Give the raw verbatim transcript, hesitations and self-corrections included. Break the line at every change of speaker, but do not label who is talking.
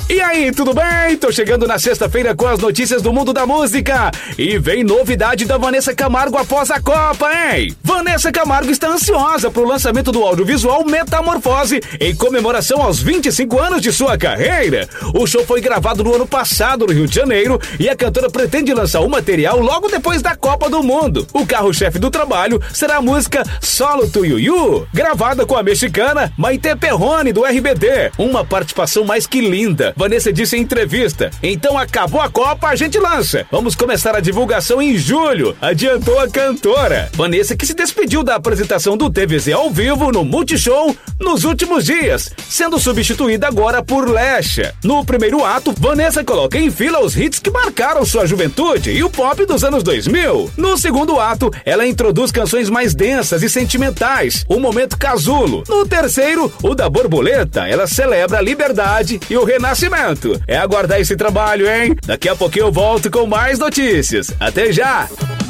E aí, tudo bem? Tô chegando na sexta-feira com as notícias do mundo da música. E vem novidade da Vanessa Camargo após a Copa, hein? Vanessa Camargo está ansiosa pro lançamento do audiovisual Metamorfose, em comemoração aos vinte e cinco anos de sua carreira. O show foi gravado no ano passado no Rio de Janeiro e a cantora pretende lançar o material logo depois da Copa do Mundo. O carro-chefe do trabalho será a música Solo to You You, gravada com a mexicana Maite Perrone, do R B D. Uma participação mais que linda. Vanessa disse em entrevista: então acabou a Copa, a gente lança. Vamos começar a divulgação em julho, adiantou a cantora. Vanessa, que se despediu da apresentação do T V Z ao vivo no Multishow nos últimos dias, sendo substituída agora por Lesha. No primeiro ato, Vanessa coloca em fila os hits que marcaram sua juventude e o pop dos anos dois mil. No segundo ato, ela introduz canções mais densas e sentimentais, o momento casulo. No terceiro, o da borboleta, ela celebra a liberdade e o renascimento. É aguardar esse trabalho, hein? Daqui a pouquinho eu volto com mais notícias. Até já!